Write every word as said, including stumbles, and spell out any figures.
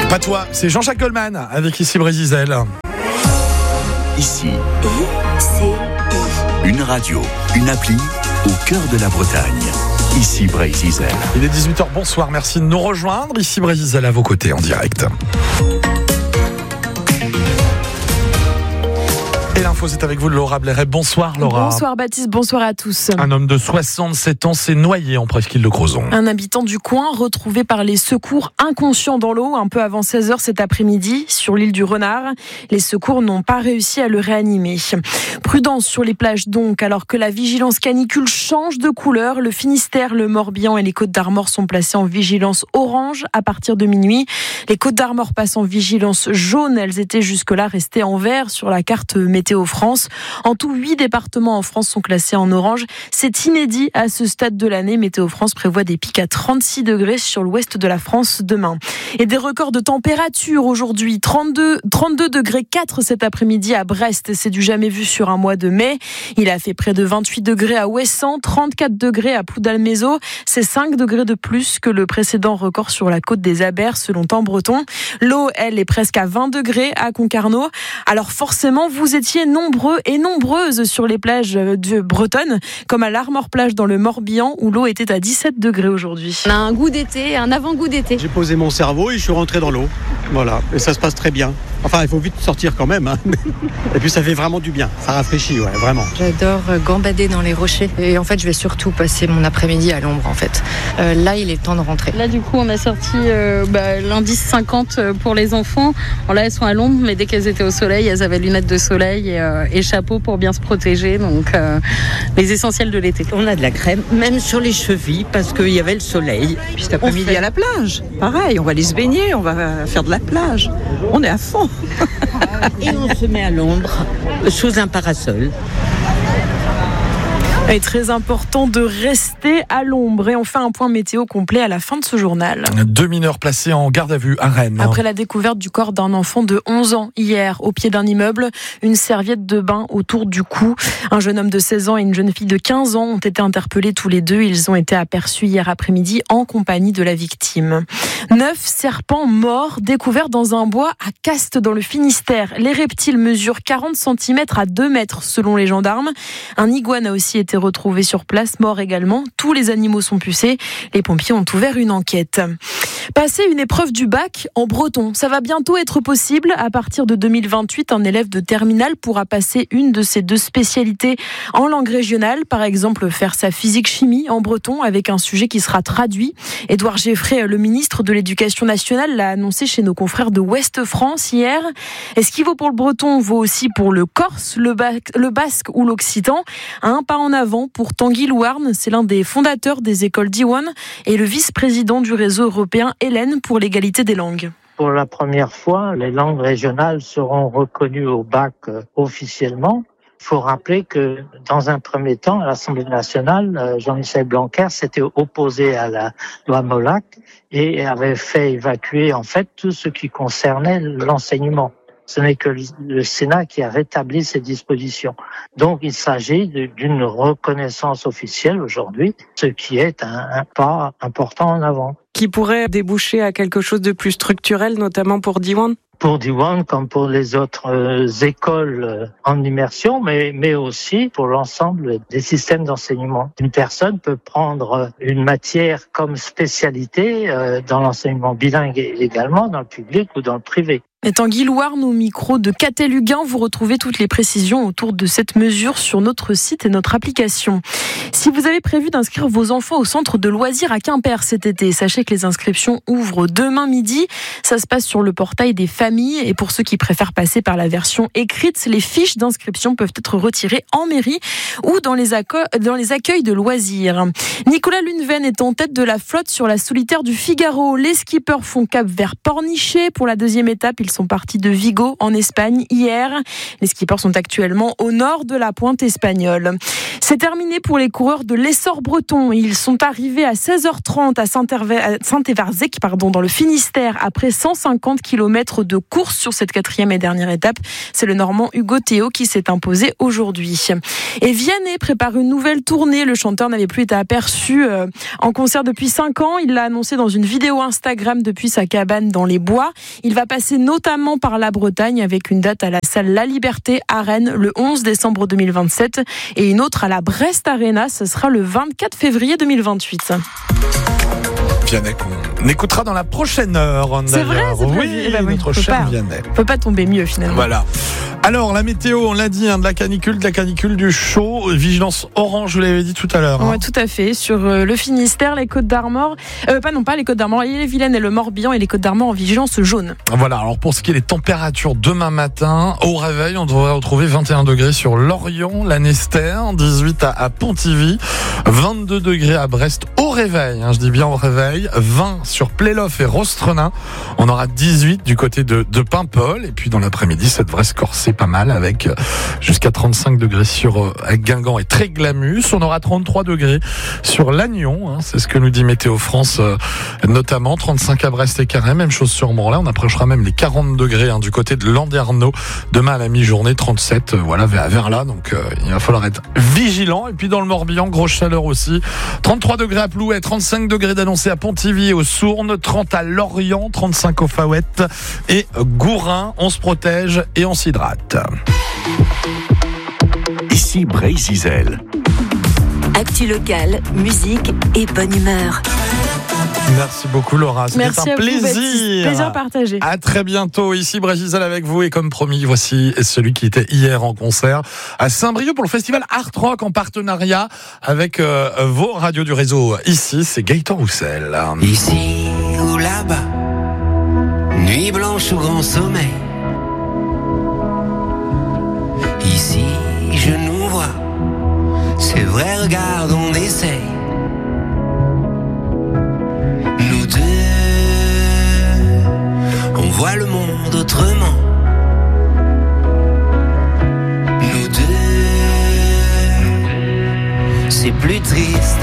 Pas toi, c'est Jean-Jacques Goldman avec Ici Brésil. Ici, I C I. Une radio, une appli au cœur de la Bretagne. Ici Brésil. Il est dix-huit heures, bonsoir, merci de nous rejoindre. Ici Brésil à vos côtés en direct. Et l'info, c'est avec vous, Laura Bleret. Bonsoir, Laura. Bonsoir, Baptiste. Bonsoir à tous. Un homme de soixante-sept ans s'est noyé en presqu'île de Crozon. Un habitant du coin retrouvé par les secours inconscient dans l'eau un peu avant seize heures cet après-midi sur l'île du Renard. Les secours n'ont pas réussi à le réanimer. Prudence sur les plages donc, alors que la vigilance canicule change de couleur. Le Finistère, le Morbihan et les Côtes-d'Armor sont placés en vigilance orange à partir de minuit. Les Côtes-d'Armor passent en vigilance jaune. Elles étaient jusque-là restées en vert sur la carte météo France. En tout, huit départements en France sont classés en orange. C'est inédit à ce stade de l'année. Météo France prévoit des pics à trente-six degrés sur l'ouest de la France demain. Et des records de température aujourd'hui. trente-deux, trente-deux degrés quatre cet après-midi à Brest. C'est du jamais vu sur un mois de mai. Il a fait près de vingt-huit degrés à Ouessant, trente-quatre degrés à Ploudalmézeau. C'est cinq degrés de plus que le précédent record sur la côte des Abers, selon Temps Breton. L'eau, elle, est presque à vingt degrés à Concarneau. Alors forcément, vous étiez nombreux et nombreuses sur les plages de bretonnes, comme à l'Armor-Plage dans le Morbihan, où l'eau était à dix-sept degrés aujourd'hui. On a un goût d'été, un avant-goût d'été. J'ai posé mon cerveau et je suis rentré dans l'eau. Voilà, et ça se passe très bien. Enfin, il faut vite sortir quand même. Hein. Et puis ça fait vraiment du bien, ça rafraîchit, ouais, vraiment. J'adore gambader dans les rochers. Et en fait, je vais surtout passer mon après-midi à l'ombre, en fait. Euh, là, il est temps de rentrer. Là, du coup, on a sorti euh, bah, l'indice cinquante pour les enfants. Bon, là, elles sont à l'ombre, mais dès qu'elles étaient au soleil, elles avaient lunettes de soleil et, euh, et chapeau pour bien se protéger. Donc, euh, les essentiels de l'été. On a de la crème, même sur les chevilles, parce qu'il y avait le soleil. Puis cet après-midi fait... à la plage. Pareil, on va aller se baigner, on va faire de la plage. On est à fond. Et on se met à l'ombre, sous un parasol. Il est très important de rester à l'ombre. Et on fait un point météo complet à la fin de ce journal. Deux mineurs placés en garde à vue à Rennes. Après la découverte du corps d'un enfant de onze ans hier au pied d'un immeuble, une serviette de bain autour du cou. Un jeune homme de seize ans et une jeune fille de quinze ans ont été interpellés tous les deux. Ils ont été aperçus hier après-midi en compagnie de la victime. Neuf serpents morts découverts dans un bois à Castes dans le Finistère. Les reptiles mesurent quarante centimètres à deux mètres selon les gendarmes. Un iguane a aussi été retrouvé sur place, mort également. Tous les animaux sont pucés. Les pompiers ont ouvert une enquête. Passer une épreuve du bac en breton, ça va bientôt être possible. À partir de deux mille vingt-huit, un élève de terminale pourra passer une de ces deux spécialités en langue régionale. Par exemple, faire sa physique-chimie en breton avec un sujet qui sera traduit. Édouard Geffray, le ministre de l'Éducation nationale, l'a annoncé chez nos confrères de Ouest France hier. Et ce qui vaut pour le breton vaut aussi pour le corse, le, ba- le basque ou l'occitan. Un pas en avant pour Tanguy Louarn, c'est l'un des fondateurs des écoles Diwan et le vice-président du réseau européen Hélène pour l'égalité des langues. Pour la première fois, les langues régionales seront reconnues au bac euh, officiellement. Il faut rappeler que dans un premier temps, à l'Assemblée nationale, euh, Jean-Michel Blanquer s'était opposé à la loi Molac et avait fait évacuer en fait tout ce qui concernait l'enseignement. Ce n'est que le Sénat qui a rétabli ces dispositions. Donc, il s'agit d'une reconnaissance officielle aujourd'hui, ce qui est un, un pas important en avant. Qui pourrait déboucher à quelque chose de plus structurel, notamment pour Diwan ? Pour Diwan, comme pour les autres euh, écoles euh, en immersion, mais, mais aussi pour l'ensemble des systèmes d'enseignement. Une personne peut prendre une matière comme spécialité euh, dans l'enseignement bilingue également, dans le public ou dans le privé. Et Tanguy Louarn au micro de Catel Huguin, vous retrouvez toutes les précisions autour de cette mesure sur notre site et notre application. Si vous avez prévu d'inscrire vos enfants au centre de loisirs à Quimper cet été, sachez que les inscriptions ouvrent demain midi. Ça se passe sur le portail des familles et pour ceux qui préfèrent passer par la version écrite, les fiches d'inscription peuvent être retirées en mairie ou dans les, accueils, dans les accueils de loisirs. Nicolas Luneven est en tête de la flotte sur la solitaire du Figaro. Les skippers font cap vers Pornichet pour la deuxième étape. Ils sont partis de Vigo en Espagne hier. Les skippers sont actuellement au nord de la pointe espagnole. C'est terminé pour les coureurs de l'Essor breton. Ils sont arrivés à seize heures trente à Saint-Évarzec, pardon, dans le Finistère après cent cinquante kilomètres de course sur cette quatrième et dernière étape. C'est le Normand Hugo Théo qui s'est imposé aujourd'hui. Et Vianney prépare une nouvelle tournée. Le chanteur n'avait plus été aperçu euh, en concert depuis cinq ans. Il l'a annoncé dans une vidéo Instagram depuis sa cabane dans les bois. Il va passer notamment par la Bretagne avec une date à la salle La Liberté à Rennes le onze décembre deux mille vingt-sept et une autre à la Brest Arena. Ce sera le vingt-quatre février deux mille vingt-huit. Vianney qu'on écoutera dans la prochaine heure. C'est vrai, c'est oui, prévu. Eh ben oui, notre cher Vianney. On peut pas tomber mieux finalement. Voilà. Alors la météo, on l'a dit, hein, de la canicule, de la canicule, du chaud, vigilance orange, je l'avais dit tout à l'heure. Hein. Ouais, tout à fait. Sur euh, le Finistère, les Côtes d'Armor, euh, pas non pas les Côtes d'Armor, les Vilaine et le Morbihan et les Côtes d'Armor en vigilance jaune. Voilà. Alors pour ce qui est des températures demain matin, au réveil, on devrait retrouver vingt et un degrés sur Lorient, Lanester, dix-huit à, à Pontivy, vingt-deux degrés à Brest au réveil. Hein, je dis bien au réveil, vingt sur Plélof et Rostrenin. On aura dix-huit du côté de, de Paimpol et puis dans l'après-midi, ça devrait se corser pas mal avec jusqu'à trente-cinq degrés sur euh, Guingamp et Tréglamus. On aura trente-trois degrés sur Lannion, hein, c'est ce que nous dit Météo France euh, notamment, trente-cinq à Brest et Carhaix, même chose sur Morlaix. On approchera même les quarante degrés hein, du côté de Landerneau. Demain à la mi-journée, trente-sept, euh, voilà, vers, vers là. Donc euh, il va falloir être vigilant. Et puis dans le Morbihan, grosse chaleur aussi. trente-trois degrés à Plouet, trente-cinq degrés d'annoncé à Pontivy et aux Sournes, trente à Lorient, trente-cinq aux Faouettes et Gourin. On se protège et on s'hydrate. Ici Brézizel. Actu locale, musique et bonne humeur. Merci beaucoup Laura, c'était Merci un à plaisir. Vous, Baptiste. Plaisir partagé. À très bientôt, ici Brézizel avec vous et comme promis, voici celui qui était hier en concert à Saint-Brieuc pour le festival Art Rock en partenariat avec euh, vos radios du réseau. Ici, c'est Gaëtan Roussel. Ici ou là-bas, nuit blanche ou grand sommeil. Ici, je nous vois, c'est vrai, regarde, on essaye. Nous deux, on voit le monde autrement. Nous deux, c'est plus triste.